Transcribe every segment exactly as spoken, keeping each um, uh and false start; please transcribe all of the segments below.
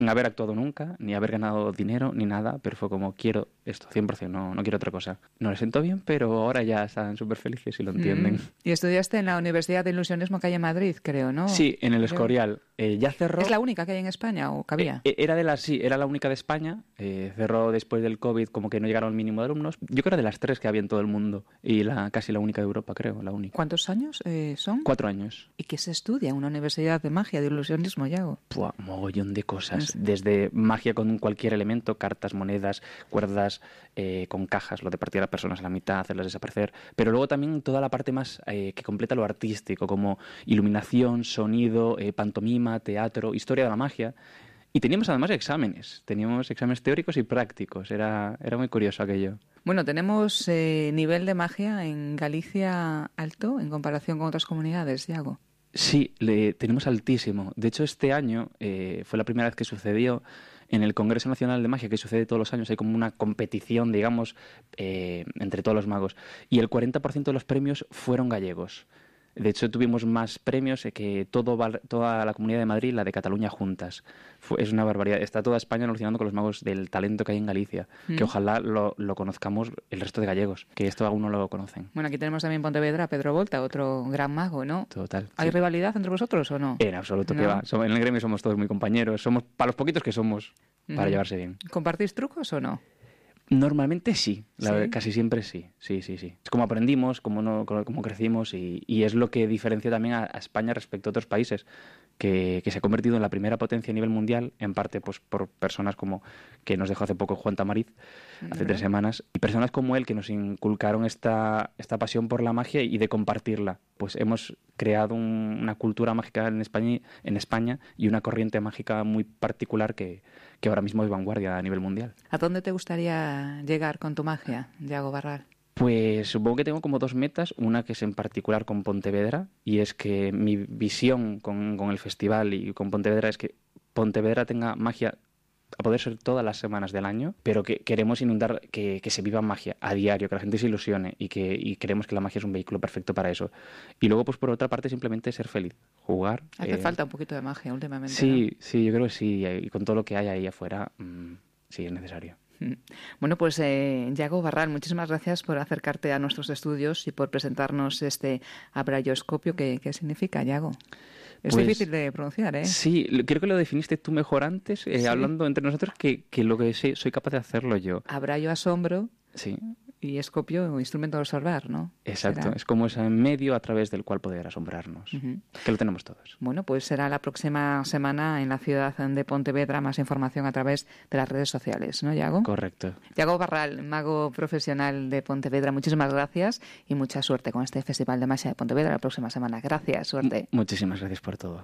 haber actuado nunca, ni haber ganado dinero, ni nada, pero fue como, quiero esto, cien por ciento, no, no quiero otra cosa. No les sentó bien, pero ahora ya están súper felices y lo entienden. Mm. Y estudiaste en la Universidad de Ilusionismo que hay en Madrid, creo, ¿no? Sí, en el Creo. Escorial. Eh, ya cerró... ¿Es la única que hay en España o cabía? Eh, era de las, sí, era la única de España. Eh, cerró después del COVID, como que no llegaron al mínimo de alumnos. Yo creo que era de las tres que había en todo el mundo. Y la casi la única de Europa, creo, la única. ¿Cuántos años eh, son? Cuatro años. ¿Y qué se estudia en una universidad de magia, de ilusionismo, Yago? Puah, mogollón de cosas. Desde magia con cualquier elemento, cartas, monedas, cuerdas, eh, con cajas, lo de partir a las personas a la mitad, hacerlas desaparecer. Pero luego también toda la parte más eh, que completa lo artístico, como iluminación, sonido, eh, pantomima, teatro, historia de la magia. Y teníamos además exámenes. Teníamos exámenes teóricos y prácticos. Era, era muy curioso aquello. Bueno, tenemos eh, nivel de magia en Galicia alto en comparación con otras comunidades, Yago. Sí, le tenemos altísimo. De hecho, este año eh, fue la primera vez que sucedió en el Congreso Nacional de Magia, que sucede todos los años. Hay como una competición, digamos, eh, entre todos los magos. Y el cuarenta por ciento de los premios fueron gallegos. De hecho, tuvimos más premios que todo, toda la Comunidad de Madrid y la de Cataluña juntas. Fue, es una barbaridad. Está toda España alucinando con los magos del talento que hay en Galicia. Mm. Que ojalá lo, lo conozcamos el resto de gallegos, que esto aún no lo conocen. Bueno, aquí tenemos también en Pontevedra a Pedro Volta, otro gran mago, ¿no? Total. ¿Hay sí. rivalidad entre vosotros o no? En absoluto, ¿No? que va. Somos, en el gremio somos todos muy compañeros. Somos, para los poquitos que somos, para mm. llevarse bien. ¿Compartís trucos o no? Normalmente sí, la, ¿Sí? Casi siempre sí, sí, sí, sí. Es como aprendimos, como, no, como crecimos y, y es lo que diferencia también a, a España respecto a otros países, que, que se ha convertido en la primera potencia a nivel mundial, en parte pues por personas como que nos dejó hace poco Juan Tamariz, hace ¿verdad? tres semanas, y personas como él que nos inculcaron esta, esta pasión por la magia y de compartirla. Pues hemos creado un, una cultura mágica en España, en España y una corriente mágica muy particular que, que ahora mismo es vanguardia a nivel mundial. ¿A dónde te gustaría llegar con tu magia, Yago Barral? Pues supongo que tengo como dos metas, una que es en particular con Pontevedra, y es que mi visión con, con el festival y con Pontevedra es que Pontevedra tenga magia a poder ser todas las semanas del año, pero que queremos inundar, que, que se viva magia a diario, que la gente se ilusione y que y creemos que la magia es un vehículo perfecto para eso. Y luego, pues por otra parte, simplemente ser feliz, jugar. Hace eh... falta un poquito de magia últimamente, Sí, ¿no? sí, yo creo que sí, y con todo lo que hay ahí afuera, mmm, sí es necesario. Bueno, pues eh, Yago Barral, muchísimas gracias por acercarte a nuestros estudios y por presentarnos este abrayoscopio. ¿Qué, qué significa, Yago? Es pues, difícil de pronunciar, ¿eh? Sí, creo que lo definiste tú mejor antes, eh, sí. hablando entre nosotros, que, que lo que sé, soy capaz de hacerlo yo. Abrayo, asombro. Sí. Y escopio, instrumento de observar, ¿no? Exacto, ¿Será? Es como ese medio a través del cual poder asombrarnos, uh-huh. que lo tenemos todos. Bueno, pues será la próxima semana en la ciudad de Pontevedra, más información a través de las redes sociales, ¿no, Yago? Correcto. Yago Barral, mago profesional de Pontevedra, muchísimas gracias y mucha suerte con este Festival de Magia de Pontevedra la próxima semana. Gracias, suerte. M- muchísimas gracias por todo.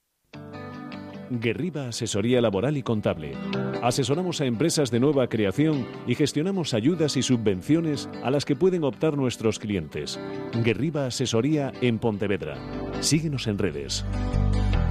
Guerriba Asesoría Laboral y Contable. Asesoramos a empresas de nueva creación y gestionamos ayudas y subvenciones a las que pueden optar nuestros clientes. Guerriba Asesoría en Pontevedra. Síguenos en redes.